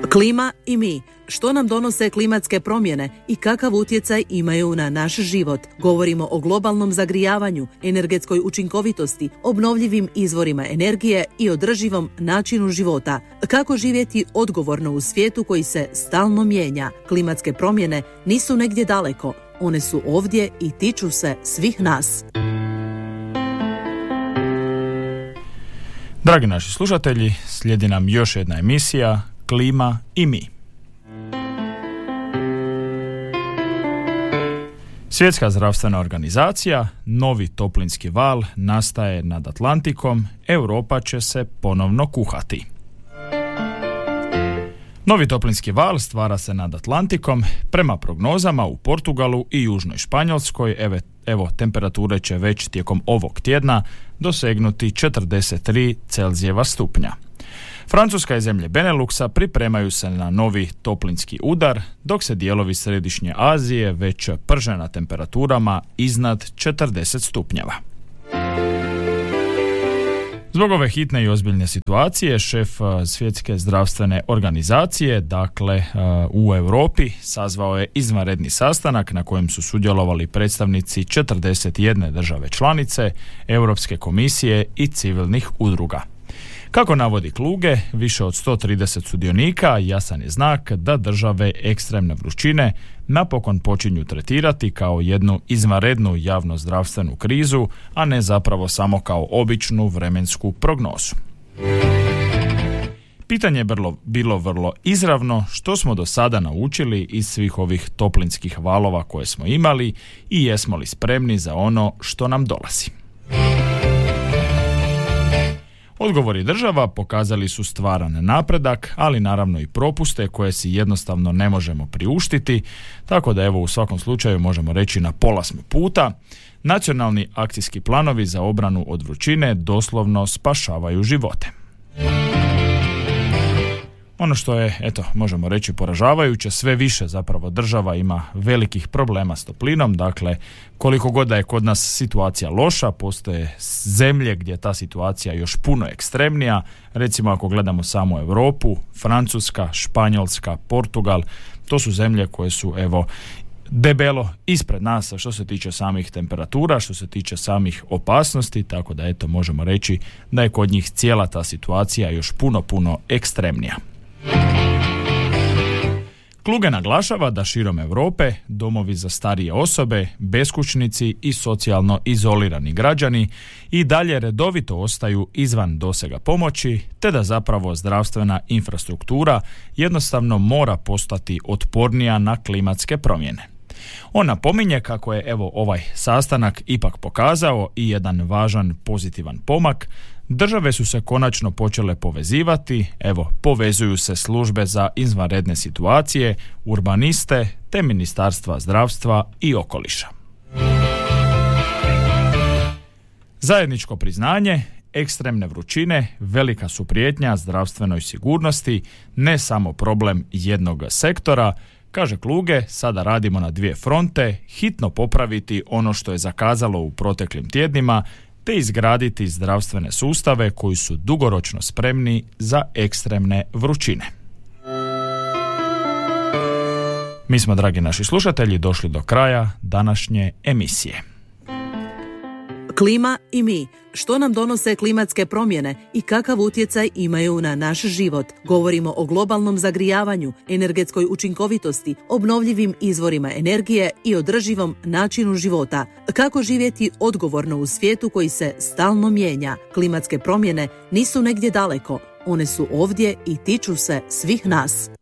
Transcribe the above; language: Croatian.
Klima i mi. Što nam donose klimatske promjene i kakav utjecaj imaju na naš život? Govorimo o globalnom zagrijavanju, energetskoj učinkovitosti, obnovljivim izvorima energije i održivom načinu života. Kako živjeti odgovorno u svijetu koji se stalno mijenja? Klimatske promjene nisu negdje daleko. One su ovdje i tiču se svih nas. Dragi naši slušatelji, slijedi nam još jedna emisija Klima i mi. Svjetska zdravstvena organizacija, novi toplinski val nastaje nad Atlantikom, Europa će se ponovno kuhati. Novi toplinski val stvara se nad Atlantikom, prema prognozama u Portugalu i južnoj Španjolskoj, evo temperature će već tijekom ovog tjedna dosegnuti 43 Celzijeva stupnja. Francuska i zemlje Beneluxa pripremaju se na novi toplinski udar, dok se dijelovi Središnje Azije već prže na temperaturama iznad 40 stupnjeva. Zbog ove hitne i ozbiljne situacije, šef Svjetske zdravstvene organizacije, u Europi, sazvao je izvanredni sastanak na kojem su sudjelovali predstavnici 41 države članice, Europske komisije i civilnih udruga. Kako navodi Kluge, više od 130 sudionika jasan je znak da države ekstremne vrućine napokon počinju tretirati kao jednu izvanrednu javnozdravstvenu krizu, a ne zapravo samo kao običnu vremensku prognozu. Pitanje je bilo vrlo izravno što smo do sada naučili iz svih ovih toplinskih valova koje smo imali i jesmo li spremni za ono što nam dolazi. Odgovori država pokazali su stvaran napredak, ali naravno i propuste koje si jednostavno ne možemo priuštiti, tako da u svakom slučaju možemo reći na pola smo puta. Nacionalni akcijski planovi za obranu od vrućine doslovno spašavaju živote. Ono što je, možemo reći poražavajuće, sve više zapravo država ima velikih problema s toplinom, dakle koliko god da je kod nas situacija loša, postoje zemlje gdje je ta situacija još puno ekstremnija, recimo ako gledamo samo Europu, Francuska, Španjolska, Portugal, to su zemlje koje su debelo ispred nas što se tiče samih temperatura, što se tiče samih opasnosti, tako da možemo reći da je kod njih cijela ta situacija još puno ekstremnija. Kluge naglašava da širom Europe domovi za starije osobe, beskućnici i socijalno izolirani građani i dalje redovito ostaju izvan dosega pomoći, te da zapravo zdravstvena infrastruktura jednostavno mora postati otpornija na klimatske promjene. On napominje kako je ovaj sastanak ipak pokazao i jedan važan pozitivan pomak. Države su se konačno počele povezivati, povezuju se službe za izvanredne situacije, urbaniste te ministarstva zdravstva i okoliša. Zajedničko priznanje, ekstremne vrućine velika su prijetnja zdravstvenoj sigurnosti, ne samo problem jednog sektora. Kaže Kluge, sada radimo na dvije fronte, hitno popraviti ono što je zakazalo u proteklim tjednima, te izgraditi zdravstvene sustave koji su dugoročno spremni za ekstremne vrućine. Mi smo, dragi naši slušatelji, došli do kraja današnje emisije. Klima i mi. Što nam donose klimatske promjene i kakav utjecaj imaju na naš život? Govorimo o globalnom zagrijavanju, energetskoj učinkovitosti, obnovljivim izvorima energije i održivom načinu života. Kako živjeti odgovorno u svijetu koji se stalno mijenja? Klimatske promjene nisu negdje daleko. One su ovdje i tiču se svih nas.